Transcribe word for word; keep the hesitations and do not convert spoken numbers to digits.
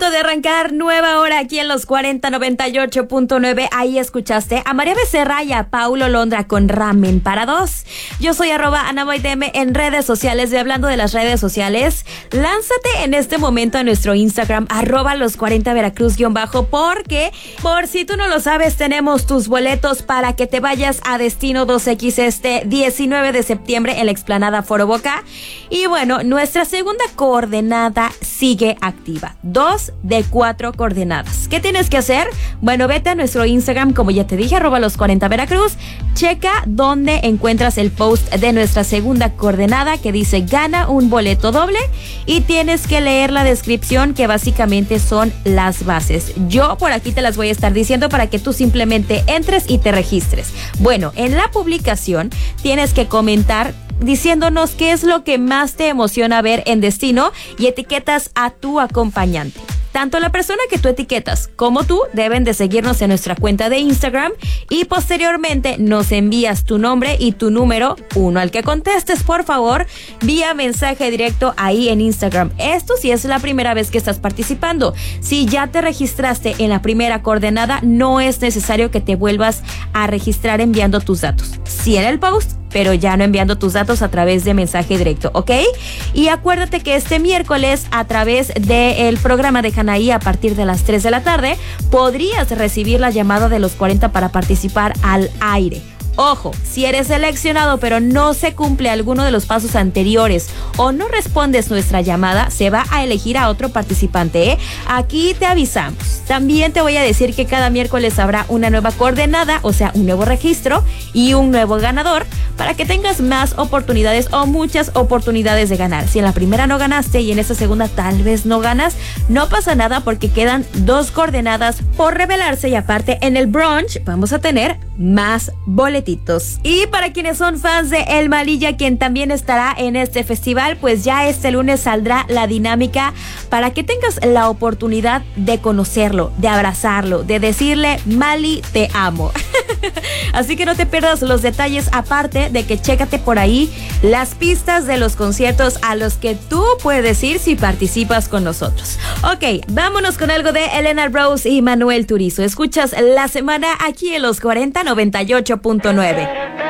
punto de arrancar nueva hora aquí en los cuarenta noventa y ocho punto nueve. Ahí escuchaste a María Becerra y a Paulo Londra con Ramen para dos. Yo soy arroba anaboydm en redes sociales. Y hablando de las redes sociales, lánzate en este momento a nuestro Instagram, arroba los cuarenta Veracruz guión bajo, porque por si tú no lo sabes, tenemos tus boletos para que te vayas a Destino dos equis este diecinueve de septiembre en la explanada Foro Boca. Y bueno, nuestra segunda coordenada sigue activa. Dos de cuatro coordenadas. ¿Qué tienes que hacer? Bueno, vete a nuestro Instagram, como ya te dije, arroba los cuarenta Veracruz. Checa dónde encuentras el post de nuestra segunda coordenada que dice gana un boleto doble, y tienes que leer la descripción, que básicamente son las bases. Yo por aquí te las voy a estar diciendo para que tú simplemente entres y te registres. Bueno, en la publicación tienes que comentar diciéndonos qué es lo que más te emociona ver en Destino y etiquetas a tu acompañante. Tanto la persona que tú etiquetas como tú deben de seguirnos en nuestra cuenta de Instagram, y posteriormente nos envías tu nombre y tu número, uno al que contestes, por favor, vía mensaje directo ahí en Instagram. Esto si es la primera vez que estás participando. Si ya te registraste en la primera coordenada, no es necesario que te vuelvas a registrar enviando tus datos. Sí en el post, pero ya no enviando tus datos a través de mensaje directo, ¿ok? Y acuérdate que este miércoles, a través del programa de Janaí, a partir de las tres de la tarde, podrías recibir la llamada de los cuarenta para participar al aire. Ojo, si eres seleccionado pero no se cumple alguno de los pasos anteriores o no respondes nuestra llamada, se va a elegir a otro participante, ¿eh? Aquí te avisamos. También te voy a decir que cada miércoles habrá una nueva coordenada, o sea, un nuevo registro y un nuevo ganador, para que tengas más oportunidades o muchas oportunidades de ganar. Si en la primera no ganaste y en esta segunda tal vez no ganas, no pasa nada, porque quedan dos coordenadas por revelarse, y aparte en el brunch vamos a tener más boletitos. Y para quienes son fans de El Malilla, quien también estará en este festival, pues ya este lunes saldrá la dinámica para que tengas la oportunidad de conocerlo, de abrazarlo, de decirle Mali, te amo. Así que no te pierdas los detalles, aparte de que chécate por ahí las pistas de los conciertos a los que tú puedes ir si participas con nosotros. Ok, vámonos con algo de Elena Rose y Manuel Turizo. Escuchas La Semana aquí en los cuarenta noventa y ocho punto nueve.